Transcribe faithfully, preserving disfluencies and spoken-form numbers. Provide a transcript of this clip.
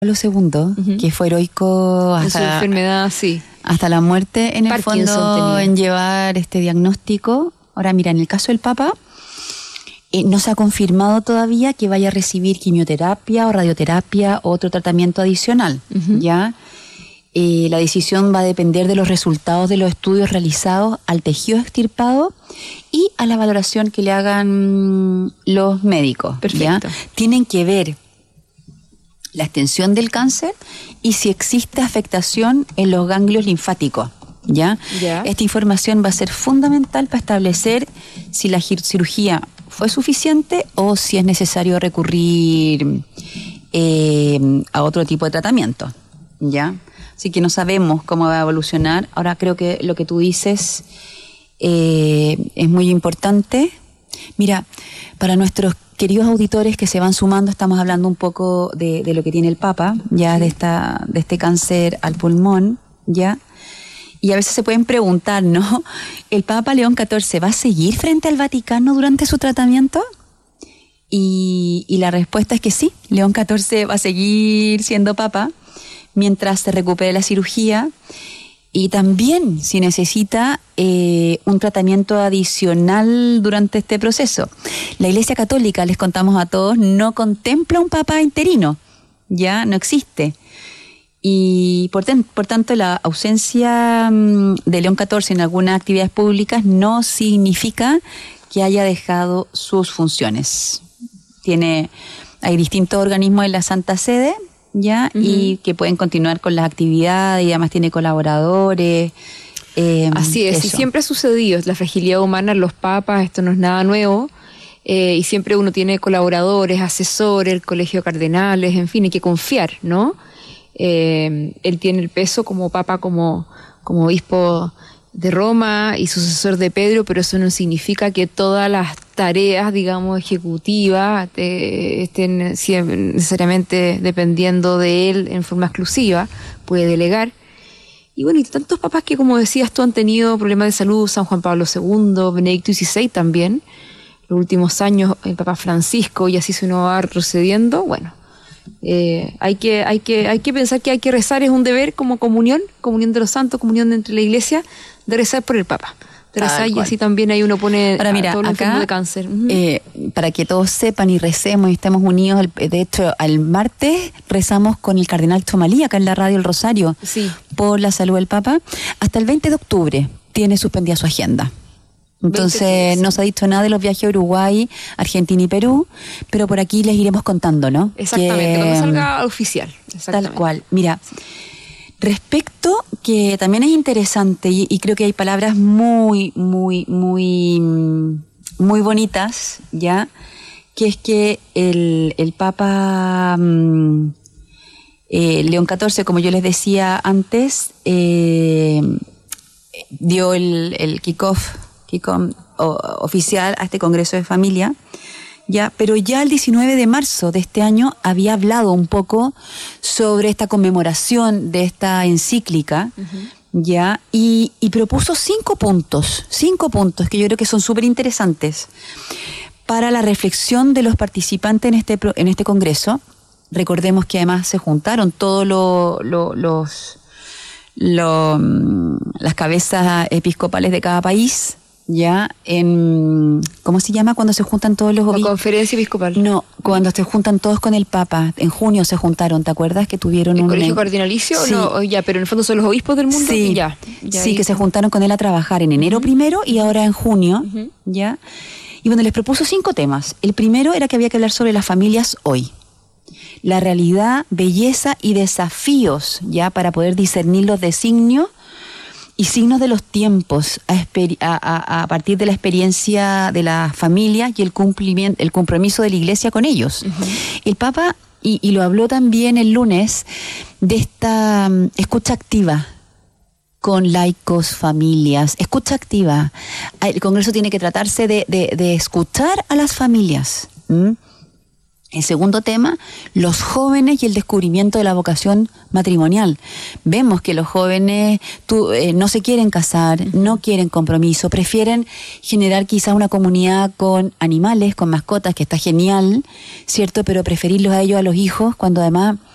Pablo segundo, uh-huh. que fue heroico hasta, en su enfermedad, sí. hasta la muerte, en Parkinson el fondo, tenía. en llevar este diagnóstico. Ahora, mira, en el caso del Papa, eh, no se ha confirmado todavía que vaya a recibir quimioterapia o radioterapia o otro tratamiento adicional, uh-huh. ¿ya? Eh, la decisión va a depender de los resultados de los estudios realizados al tejido extirpado y a la valoración que le hagan los médicos. Perfecto. ¿Ya? Tienen que ver la extensión del cáncer y si existe afectación en los ganglios linfáticos, ¿ya? Ya. Esta información va a ser fundamental para establecer si la cirugía fue suficiente o si es necesario recurrir eh, a otro tipo de tratamiento, ¿ya? Así que no sabemos cómo va a evolucionar. Ahora creo que lo que tú dices eh, es muy importante. Mira, para nuestros queridos auditores que se van sumando, estamos hablando un poco de, de lo que tiene el Papa, ya de esta, de este cáncer al pulmón, ya. Y a veces se pueden preguntar, ¿no? ¿El Papa León catorce va a seguir frente al Vaticano durante su tratamiento? Y, y la respuesta es que sí, León catorce va a seguir siendo Papa mientras se recupere la cirugía y también si necesita eh, un tratamiento adicional durante este proceso. La Iglesia Católica, les contamos a todos, no contempla un Papa interino, ya no existe. Y por, ten, por tanto la ausencia mmm, de León catorce en algunas actividades públicas no significa que haya dejado sus funciones. Tiene, hay distintos organismos en la Santa Sede, ya, uh-huh. y que pueden continuar con las actividades, y además tiene colaboradores. Eh, Así es, eso. Y siempre ha sucedido, la fragilidad humana, los papas, esto no es nada nuevo, eh, y siempre uno tiene colaboradores, asesores, el colegio de cardenales, en fin, hay que confiar, ¿no? Eh, él tiene el peso como papa, como, como obispo de Roma y sucesor de Pedro, pero eso no significa que todas las tareas, digamos, ejecutivas eh, estén necesariamente dependiendo de él en forma exclusiva, puede delegar. Y bueno, y tantos papas que, como decías tú, han tenido problemas de salud, San Juan Pablo segundo, Benedicto dieciséis también, los últimos años el Papa Francisco, y así se uno va retrocediendo, bueno. Eh, hay que hay que hay que pensar que hay que rezar, es un deber como comunión, comunión de los santos, comunión entre la Iglesia, de rezar por el Papa, de rezar, y así también ahí uno pone Ahora, mira, a todos los acá, enfermos de cáncer. Uh-huh. eh, para que todos sepan y recemos y estemos unidos, de hecho al martes rezamos con el cardenal Chomalí acá en la radio El Rosario, sí. por la salud del Papa. Hasta el veinte de octubre tiene suspendida su agenda. Entonces no se ha dicho nada de los viajes a Uruguay, Argentina y Perú, pero por aquí les iremos contando, ¿no? Exactamente, que, cuando salga oficial. Tal cual. Mira, respecto, que también es interesante y, y creo que hay palabras muy, muy, muy, muy bonitas, ¿ya? Que es que el, el Papa eh, León catorce, como yo les decía antes, eh, dio el, el kick-off Con, o, oficial a este Congreso de Familia, ya, pero ya el diecinueve de marzo de este año había hablado un poco sobre esta conmemoración de esta encíclica, uh-huh. ya, y, y propuso cinco puntos, cinco puntos que yo creo que son súper interesantes para la reflexión de los participantes en este, en este Congreso. Recordemos que además se juntaron todos lo, lo, los lo, las cabezas episcopales de cada país, ya, en, ¿cómo se llama cuando se juntan todos los obispos? Conferencia episcopal. No, cuando se juntan todos con el Papa, en junio se juntaron, ¿te acuerdas? Que tuvieron ¿El un... colegio cardinalicio? Sí. No, ya, pero en el fondo son los obispos del mundo. Sí, y ya, ya sí, que se juntaron con él a trabajar en enero uh-huh. primero y ahora en junio, uh-huh. ya. Y bueno, les propuso cinco temas. El primero era que había que hablar sobre las familias hoy. La realidad, belleza y desafíos, ya, para poder discernir los designios y signos de los tiempos a, a, a partir de la experiencia de la familia y el cumplimiento, el compromiso de la Iglesia con ellos. Uh-huh. El Papa, y, y lo habló también el lunes, de esta um, escucha activa con laicos, familias, escucha activa. El Congreso tiene que tratarse de, de, de escuchar a las familias. ¿Mm? El segundo tema, los jóvenes y el descubrimiento de la vocación matrimonial. Vemos que los jóvenes tú, eh, no se quieren casar, no quieren compromiso, prefieren generar quizás una comunidad con animales, con mascotas, que está genial, ¿cierto? Pero preferirlos a ellos, a los hijos, cuando además